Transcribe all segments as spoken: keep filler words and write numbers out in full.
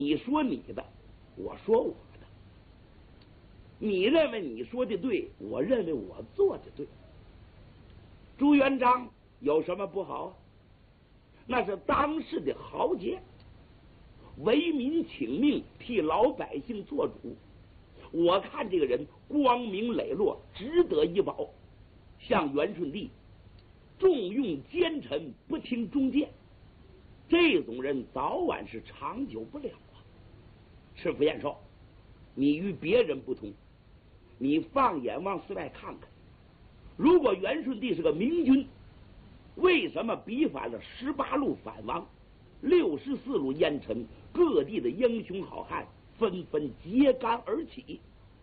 你说你的，我说我的。你认为你说的对，我认为我做的对。朱元璋有什么不好啊？那是当世的豪杰，为民请命，替老百姓做主。我看这个人光明磊落，值得一保。像元顺帝重用奸臣，不听忠谏，这种人早晚是长久不了啊。赤福燕寿，你与别人不同，你放眼往四外看看，如果元顺帝是个明君，为什么逼反了十八路反王，六十四路烟尘，各地的英雄好汉纷纷揭竿而起？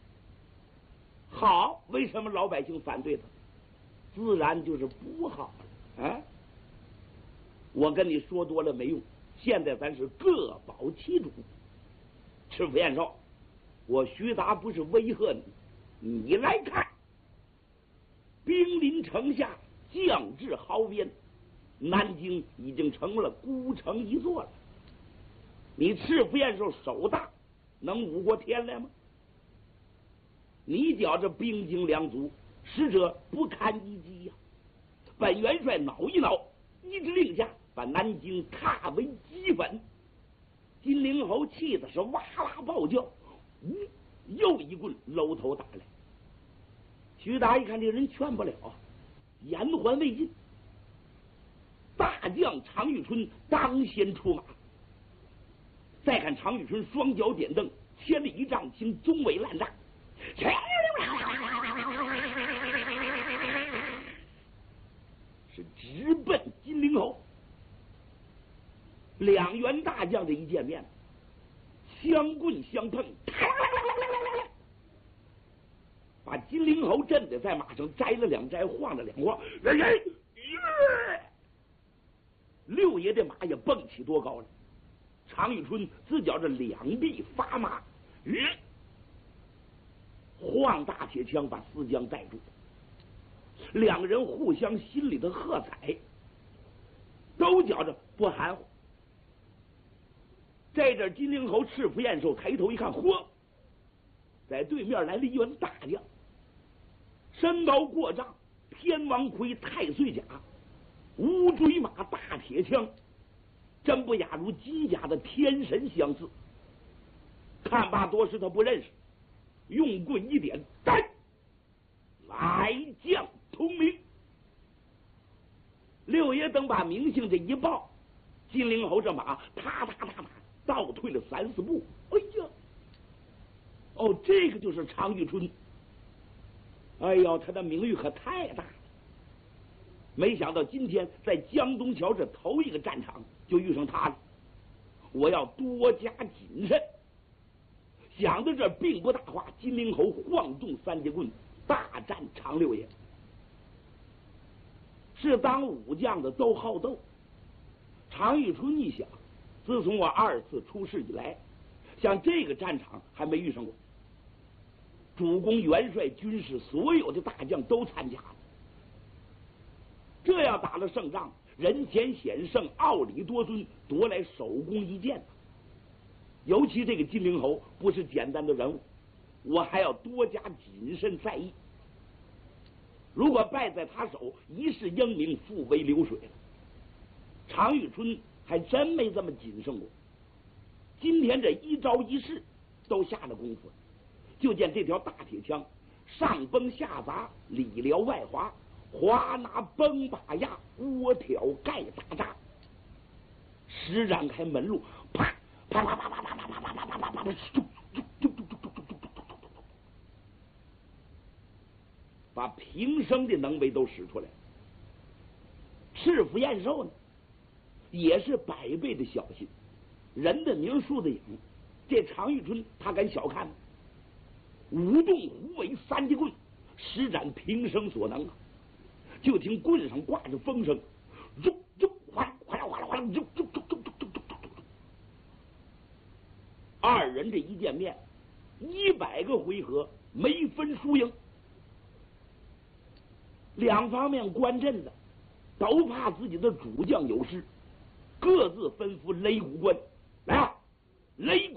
好，为什么老百姓反对他？自然就是不好了啊！我跟你说多了没用，现在咱是各保其主。赤福燕寿，我徐达不是威吓你，你来看，兵临城下，将至壕边，南京已经成了孤城一座了。你赤福燕寿手大，能捂过天来吗？你觉着兵精粮足，使者不堪一击呀、啊！本元帅恼一恼，一支令下，把南京踏为齑粉。金陵侯气的是哇啦暴叫，呜，又一棍搂头打来。徐达一看这人劝不了啊，言还未尽，大将常遇春当先出马。再看常遇春双脚点蹬，千里一丈青，中尾烂炸，是直奔金陵侯。两员大将这一见面，相棍相碰，把金陵侯震得在马上摘了两摘，晃了两晃，六爷的马也蹦起多高了。常遇春自觉着两臂发麻，晃大铁枪把四将带住。两个人互相心里的喝彩，都觉着不含糊。在这金陵侯赤福燕寿抬头一看，嚯，在对面来了一员大将，身高过丈，天王盔太岁甲，乌骓马大铁枪，真不亚如金甲的天神相似。看罢多时他不认识，用棍一点，来来将通明。六爷等把名姓这一报，金陵侯这马踏踏踏马倒退了三四步。哎呀，哦，这个就是常遇春。哎呦，他的名誉可太大了。没想到今天在江东桥这头一个战场就遇上他了，我要多加谨慎。想到这并不大话，金陵侯晃动三节棍，大战常六爷。是当武将的都好斗。常遇春一想，自从我二次出仕以来，像这个战场还没遇上过。主公元帅军士所有的大将都参加了，这要打了胜仗，人前显圣，傲礼多尊，夺来首功一件。尤其这个金陵侯不是简单的人物，我还要多加谨慎在意。如果败在他手，一世英名付为流水了。常遇春还真没这么谨慎过，今天这一招一式都下了功夫。就见这条大铁枪上崩下砸，里撩外滑，滑拿崩把压，窝挑盖打扎，施展开门路，啪啪啪啪啪啪啪啪啪啪啪啪啪，把平生的能为都使出来。赤福燕寿呢，也是百倍的小心，人的名树的影，这常遇春他敢小看吗？舞动虎尾三节棍，施展平生所能啊！就听棍上挂着风声，啾啾哗啦哗啦哗啦哗啦，啾啾啾啾啾啾啾。二人这一见面，一百个回合没分输赢。两方面观阵的都怕自己的主将有失，各自吩咐擂鼓官来啊， 雷